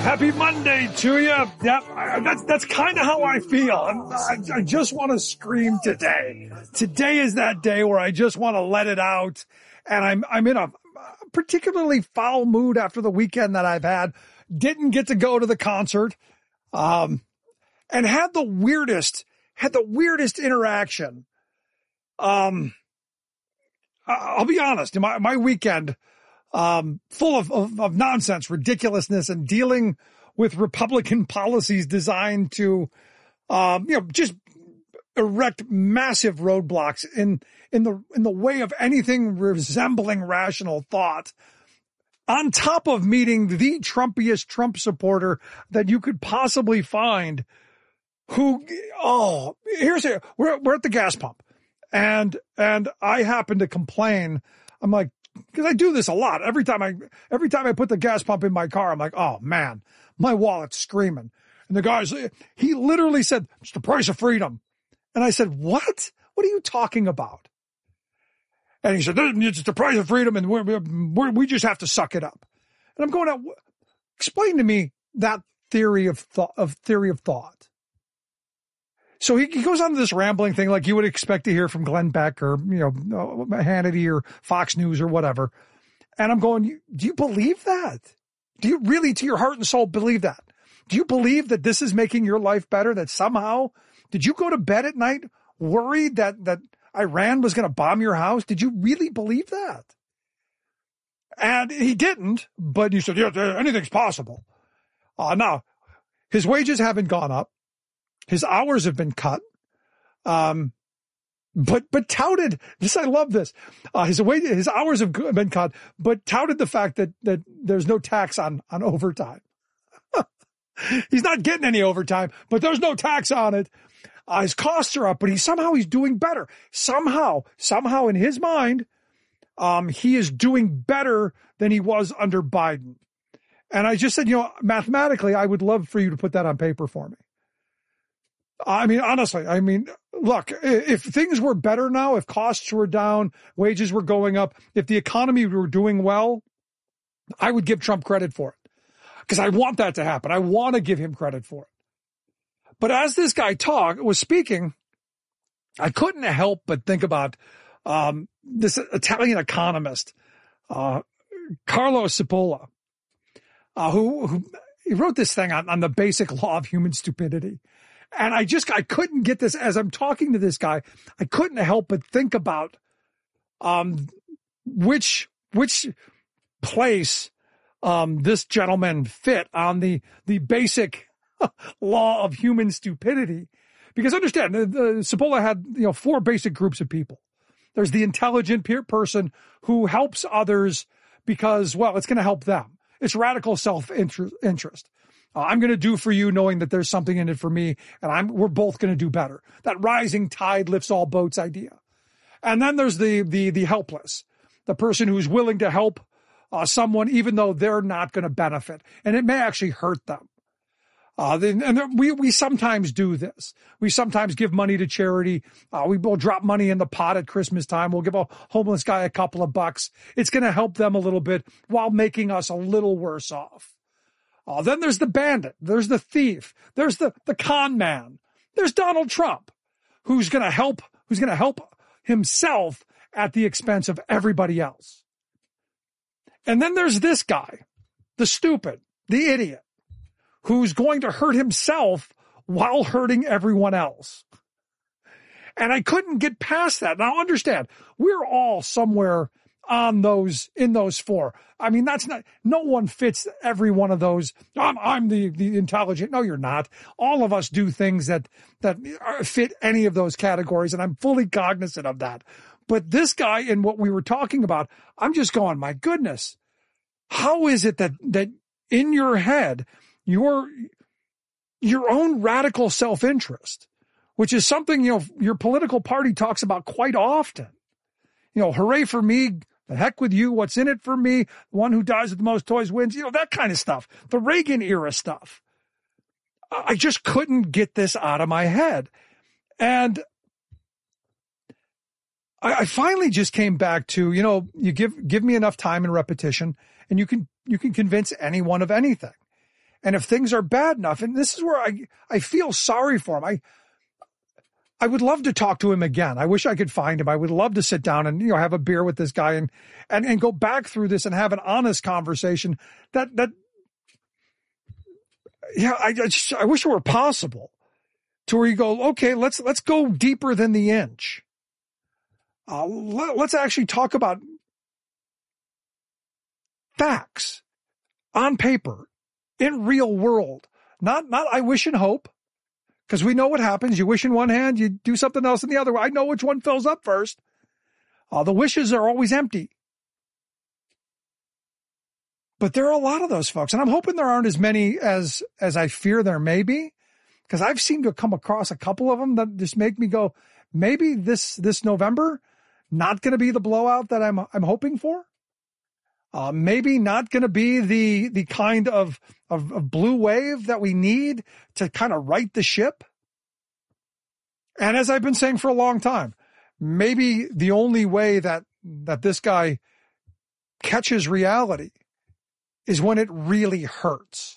Happy Monday to you. Yep, that's kind of how I feel. I just want to scream today. Today is that day where I just want to let it out. And I'm in a particularly foul mood after the weekend that I've had. Didn't get to go to the concert. And had the weirdest interaction. I'll be honest, my weekend, full of nonsense, ridiculousness, and dealing with Republican policies designed to, just erect massive roadblocks in the way of anything resembling rational thought. On top of meeting the Trumpiest Trump supporter that you could possibly find, we're at the gas pump, and I happen to complain. I'm like, because I do this a lot. Every time I put the gas pump in my car, I'm like, oh man, my wallet's screaming. And the guy's, he literally said, it's the price of freedom. And I said, what? What are you talking about? And he said, it's the price of freedom, and we just have to suck it up. And I'm going, explain to me that theory of thought. So he goes on to this rambling thing like you would expect to hear from Glenn Beck or, Hannity or Fox News or whatever. And I'm going, do you believe that? Do you really, to your heart and soul, believe that? Do you believe that this is making your life better? That somehow, did you go to bed at night worried that Iran was going to bomb your house? Did you really believe that? And he didn't, but he said, yeah, anything's possible. Now, his wages haven't gone up. His hours have been cut. But touted this. I love this. His hours have been cut, but touted the fact that there's no tax on overtime. He's not getting any overtime, but there's no tax on it. His costs are up, but he's doing better. Somehow in his mind, he is doing better than he was under Biden. And I just said, mathematically, I would love for you to put that on paper for me. I mean, honestly, look, if things were better now, if costs were down, wages were going up, if the economy were doing well, I would give Trump credit for it. Because I want that to happen. I want to give him credit for it. But as this guy was speaking, I couldn't help but think about this Italian economist, Carlo Cipolla, who he wrote this thing on the basic law of human stupidity. And I couldn't get this as I'm talking to this guy. I couldn't help but think about which place this gentleman fit on the basic law of human stupidity. Because understand, the Cipolla had, 4 basic groups of people. There's the intelligent person who helps others because, well, it's going to help them. It's radical self-interest. I'm going to do for you knowing that there's something in it for me, and we're both going to do better. That rising tide lifts all boats idea. And then there's the helpless, the person who's willing to help someone even though they're not going to benefit, and it may actually hurt them. We sometimes do this. We sometimes give money to charity. We will drop money in the pot at Christmas time. We'll give a homeless guy a couple of bucks. It's going to help them a little bit while making us a little worse off. Then there's the bandit. There's the thief. There's the con man. There's Donald Trump, who's going to help himself at the expense of everybody else. And then there's this guy, the stupid, the idiot, who's going to hurt himself while hurting everyone else. And I couldn't get past that. Now understand, we're all somewhere in those 4. I mean, no one fits every one of those. I'm the intelligent. No, you're not. All of us do things that fit any of those categories, and I'm fully cognizant of that. But this guy and what we were talking about, I'm just going, my goodness, how is it that in your head, your own radical self-interest, which is something, your political party talks about quite often. Hooray for me. The heck with you. What's in it for me? The one who dies with the most toys wins. That kind of stuff. The Reagan era stuff. I just couldn't get this out of my head. And I finally just came back to, you give me enough time and repetition and you can convince anyone of anything. And if things are bad enough, and this is where I feel sorry for him. I would love to talk to him again. I wish I could find him. I would love to sit down and, have a beer with this guy and go back through this and have an honest conversation I wish it were possible to where you go, okay, let's go deeper than the inch. Let's actually talk about facts on paper in real world, not I wish and hope. Because we know what happens. You wish in one hand, you do something else in the other. I know which one fills up first. The wishes are always empty. But there are a lot of those folks. And I'm hoping there aren't as many as I fear there may be. Because I've seemed to come across a couple of them that just make me go, maybe this November, not going to be the blowout that I'm hoping for. Maybe not going to be the kind of blue wave that we need to kind of right the ship. And as I've been saying for a long time, maybe the only way that this guy catches reality is when it really hurts.